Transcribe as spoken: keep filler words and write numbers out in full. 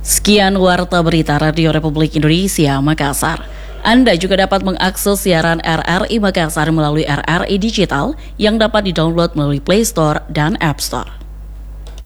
Sekian Warta Berita Radio Republik Indonesia Makassar. Anda juga dapat mengakses siaran R R I Makassar melalui R R I Digital yang dapat didownload melalui Play Store dan App Store.